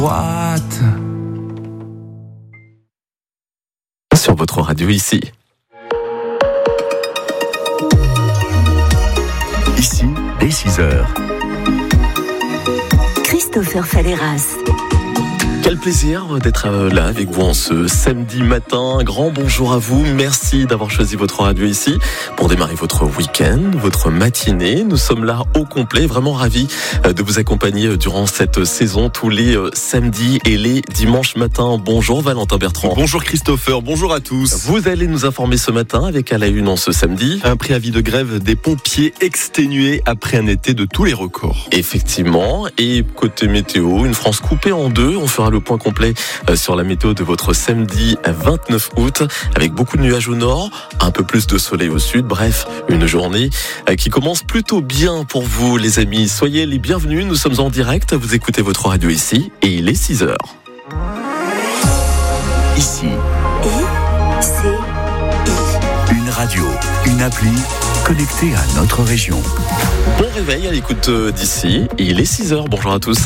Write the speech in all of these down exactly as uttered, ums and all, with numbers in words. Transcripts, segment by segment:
What? Sur votre radio ici. Ici, dès six heures. Christopher Falleras. Quel plaisir d'être là avec vous en ce samedi matin. Un grand bonjour à vous. Merci d'avoir choisi votre radio ici pour démarrer votre week-end, votre matinée. Nous sommes là au complet, vraiment ravis de vous accompagner durant cette saison tous les samedis et les dimanches matins. Bonjour Valentin Bertrand. Bonjour Christopher, bonjour à tous. Vous allez nous informer ce matin avec à la une en ce samedi. Un préavis de grève des pompiers exténué après un été de tous les records. Effectivement, et côté météo, une France coupée en deux. On fera le point complet sur la météo de votre samedi vingt-neuf août, avec beaucoup de nuages au nord, un peu plus de soleil au sud. Bref, une journée qui commence plutôt bien pour vous les amis. Soyez les bienvenus, nous sommes en direct, vous écoutez votre radio ici et il est six heures. Ici. I, C, I. Une radio, une appli connectée à notre région. Bon réveil à l'écoute d'ici, et il est six heures. Bonjour à tous.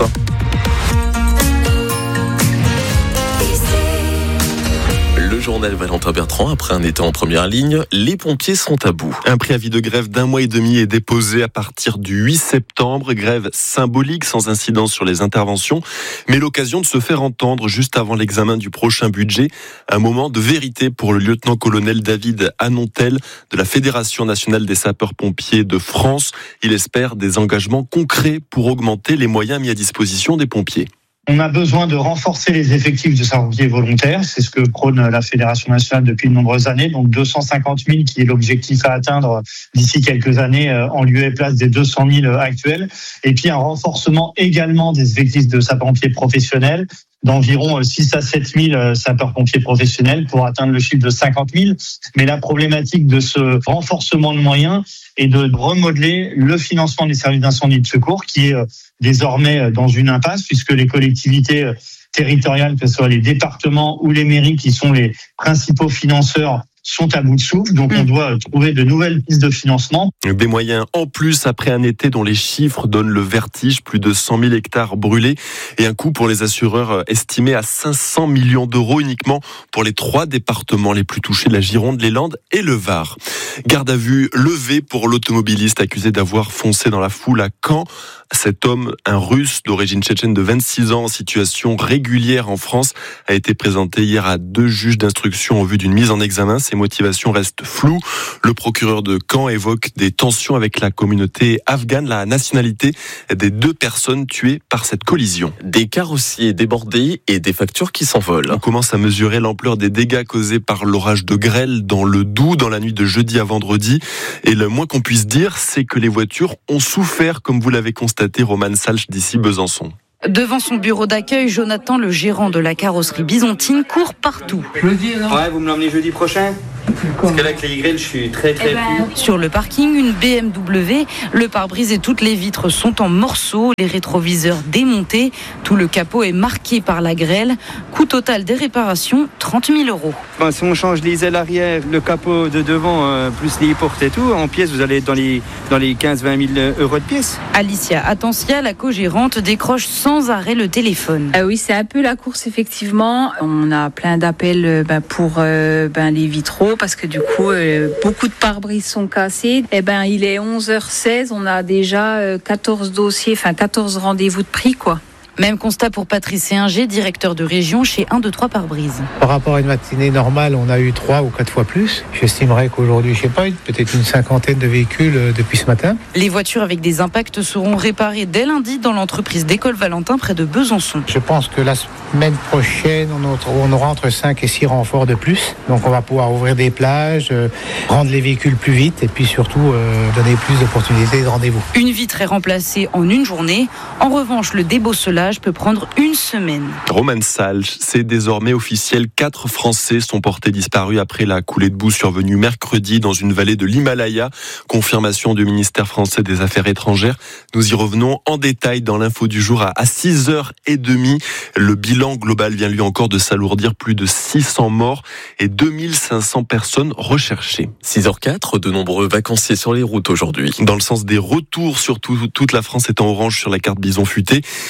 Le journal Valentin Bertrand, après un été en première ligne, les pompiers sont à bout. Un préavis de grève d'un mois et demi est déposé à partir du huit septembre. Grève symbolique, sans incidence sur les interventions, mais l'occasion de se faire entendre juste avant l'examen du prochain budget. Un moment de vérité pour le lieutenant-colonel David Anontel de la Fédération nationale des sapeurs-pompiers de France. Il espère des engagements concrets pour augmenter les moyens mis à disposition des pompiers. On a besoin de renforcer les effectifs de sapeurs-pompiers volontaires. C'est ce que prône la Fédération nationale depuis de nombreuses années. Donc deux cent cinquante mille qui est l'objectif à atteindre d'ici quelques années en lieu et place des deux cent mille actuels. Et puis un renforcement également des effectifs de sapeurs-pompiers professionnels d'environ six à sept mille sapeurs-pompiers professionnels pour atteindre le chiffre de cinquante mille. Mais la problématique de ce renforcement de moyens est de remodeler le financement des services d'incendie et de secours qui est désormais dans une impasse puisque les collectivités territoriales, que ce soit les départements ou les mairies qui sont les principaux financeurs, sont à bout de souffle, donc on doit trouver de nouvelles pistes de financement. Des moyens en plus après un été dont les chiffres donnent le vertige, plus de cent mille hectares brûlés et un coût pour les assureurs estimé à cinq cents millions d'euros uniquement pour les trois départements les plus touchés, la Gironde, les Landes et le Var. Garde à vue levée pour l'automobiliste accusé d'avoir foncé dans la foule à Caen. Cet homme, un Russe d'origine tchétchène de vingt-six ans en situation régulière en France, a été présenté hier à deux juges d'instruction en vue d'une mise en examen. Ses motivations restent floues. Le procureur de Caen évoque des tensions avec la communauté afghane, la nationalité des deux personnes tuées par cette collision. Des carrossiers débordés et des factures qui s'envolent. On commence à mesurer l'ampleur des dégâts causés par l'orage de grêle dans le Doubs dans la nuit de jeudi à vendredi. Et le moins qu'on puisse dire, c'est que les voitures ont souffert, comme vous l'avez constaté, Roman Salch d'ici Besançon. Devant son bureau d'accueil, Jonathan, le gérant de la carrosserie byzantine, court partout. Jeudi, non ? Ouais, vous me l'emmenez jeudi prochain ? Parce que là, avec les grêles, je suis très très eh ben, Sur le parking, une B M W. Le pare-brise et toutes les vitres sont en morceaux, les rétroviseurs démontés. Tout le capot est marqué par la grêle. Coût total des réparations, trente mille euros. Ben, si on change les ailes arrière, le capot de devant, euh, plus les portes et tout, en pièces, vous allez être dans les, dans les quinze à vingt mille euros de pièces. Alicia Attentia, la co-gérante, décroche sans arrêt le téléphone. Euh, oui, c'est un peu la course, effectivement. On a plein d'appels ben, pour euh, ben, les vitraux. Parce que du coup, euh, beaucoup de pare-brises sont cassés. Eh ben, il est onze heures seize, on a déjà euh, quatorze dossiers, enfin quatorze rendez-vous de prix, quoi. Même constat pour Patrice Inger, directeur de région chez un, deux, trois pare-brise. Par rapport à une matinée normale, on a eu trois ou quatre fois plus. J'estimerais qu'aujourd'hui, je sais pas, peut-être une cinquantaine de véhicules depuis ce matin. Les voitures avec des impacts seront réparées dès lundi dans l'entreprise d'École Valentin près de Besançon. Je pense que la semaine prochaine, on aura entre cinq et six renforts de plus. Donc on va pouvoir ouvrir des plages, rendre les véhicules plus vite et puis surtout euh, donner plus d'opportunités de rendez-vous. Une vitre est remplacée en une journée. En revanche, le débosselage peut prendre une semaine. Roman Salch, c'est désormais officiel. Quatre Français sont portés disparus après la coulée de boue survenue mercredi dans une vallée de l'Himalaya. Confirmation du ministère français des Affaires étrangères. Nous y revenons en détail dans l'info du jour à six heures trente. Le bilan global vient lui encore de s'alourdir. Plus de six cents morts et deux mille cinq cents personnes recherchées. six heures quatre, de nombreux vacanciers sur les routes aujourd'hui. Dans le sens des retours, surtout toute la France est en orange sur la carte bison futé. Et oui,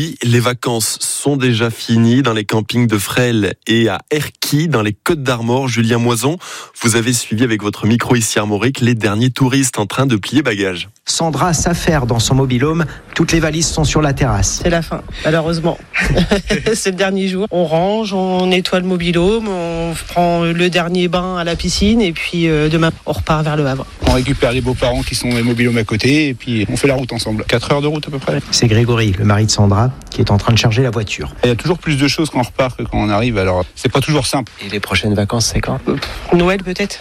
Oui, les vacances sont déjà finies dans les campings de Fresles et à Erquy, dans les Côtes d'Armor. Julien Moison, vous avez suivi avec votre micro ici à Armorique les derniers touristes en train de plier bagages. Sandra s'affaire dans son mobil-home. Toutes les valises sont sur la terrasse. C'est la fin, malheureusement. C'est le dernier jour. On range, on nettoie le mobil-home, on prend le dernier bain à la piscine et puis euh, demain, on repart vers le Havre. On récupère les beaux-parents qui sont dans les mobil-homes à côté et puis on fait la route ensemble. quatre heures de route à peu près. C'est Grégory, le mari de Sandra, qui est en train de charger la voiture. Il y a toujours plus de choses quand on repart que quand on arrive, alors c'est pas toujours simple. Et les prochaines vacances, c'est quand ? Noël peut-être.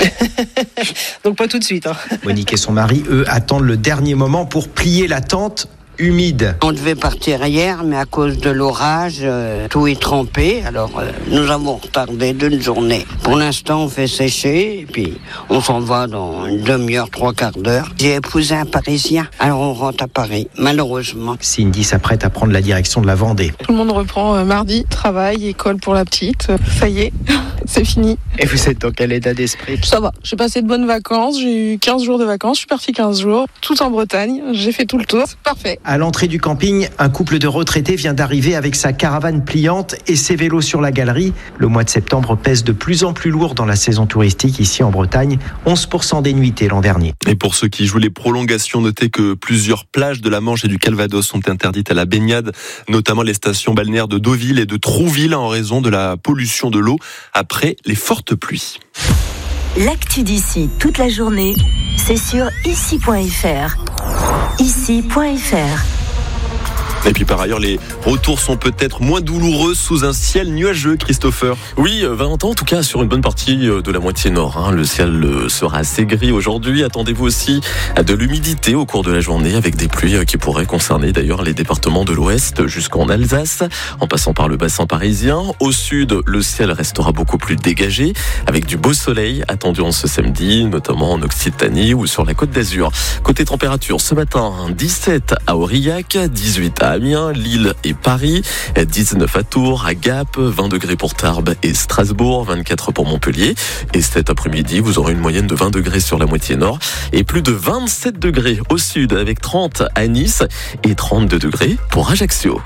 Donc pas tout de suite. Hein. Monique et son mari, eux, attendent le dernier moment pour plier la tente humide. On devait partir hier, mais à cause de l'orage, euh, tout est trempé. Alors, euh, nous avons retardé d'une journée. Pour l'instant, on fait sécher, et puis on s'en va dans une demi-heure, trois quarts d'heure. J'ai épousé un Parisien, alors on rentre à Paris, malheureusement. Cindy s'apprête à prendre la direction de la Vendée. Tout le monde reprend euh, mardi, travail, école pour la petite. Ça y est, c'est fini. Et vous êtes dans quel état d'esprit ? Ça va, j'ai passé de bonnes vacances, j'ai eu quinze jours de vacances, je suis partie quinze jours, tout en Bretagne, j'ai fait tout le tour, c'est parfait. À l'entrée du camping, un couple de retraités vient d'arriver avec sa caravane pliante et ses vélos sur la galerie. Le mois de septembre pèse de plus en plus lourd dans la saison touristique ici en Bretagne. onze pour cent des nuitées l'an dernier. Et pour ceux qui jouent les prolongations, notez que plusieurs plages de la Manche et du Calvados sont interdites à la baignade, notamment les stations balnéaires de Deauville et de Trouville en raison de la pollution de l'eau après les fortes pluies. L'actu d'ici toute la journée, c'est sur ici point f r. ici point f r. Et puis par ailleurs, les retours sont peut-être moins douloureux sous un ciel nuageux, Christopher. Oui, Valentin, en tout cas sur une bonne partie de la moitié nord. Hein. Le ciel sera assez gris aujourd'hui. Attendez-vous aussi à de l'humidité au cours de la journée avec des pluies qui pourraient concerner d'ailleurs les départements de l'ouest jusqu'en Alsace, en passant par le bassin parisien. Au sud, le ciel restera beaucoup plus dégagé avec du beau soleil attendu en ce samedi, notamment en Occitanie ou sur la Côte d'Azur. Côté température, ce matin, dix-sept à Aurillac, dix-huit à Amiens, Lille et Paris, dix-neuf à Tours, à Gap, vingt degrés pour Tarbes et Strasbourg, vingt-quatre pour Montpellier. Et cet après-midi, vous aurez une moyenne de vingt degrés sur la moitié nord et plus de vingt-sept degrés au sud avec trente à Nice et trente-deux degrés pour Ajaccio.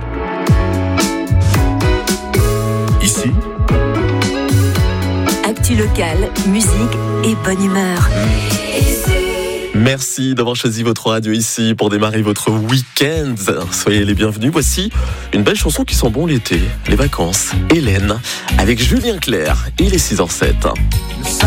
Ici, Actu locale, musique et bonne humeur. Merci d'avoir choisi votre radio ici pour démarrer votre week-end. Soyez les bienvenus. Voici une belle chanson qui sent bon l'été, les vacances. Hélène, avec Julien Clerc. Il est six heures zéro sept.